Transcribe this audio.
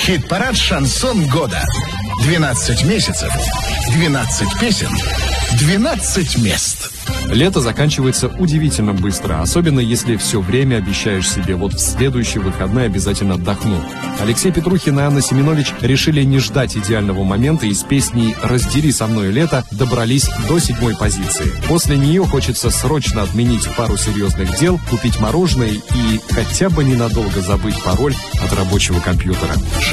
Хит-парад «Шансон года». 12 месяцев, 12 песен, 12 мест. Лето заканчивается удивительно быстро, особенно если все время обещаешь себе: вот в следующие выходные обязательно отдохну. Алексей Петрухин и Анна Семенович решили не ждать идеального момента и с песней «Раздели со мной лето» добрались до 7-й позиции. После нее хочется срочно отменить пару серьезных дел, купить мороженое и хотя бы ненадолго забыть пароль от рабочего компьютера.